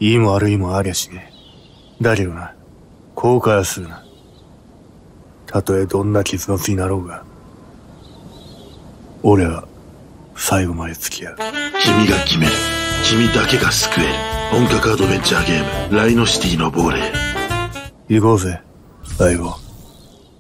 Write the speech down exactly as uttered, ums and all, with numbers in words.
いいも悪いもありゃしねえ。だけどな、後悔はするな。たとえどんな結末になろうが、俺は最後まで付き合う。 君が決める。君だけが救える。本格アドベンチャーゲーム、ライノシティの亡霊。 行こうぜ、相棒。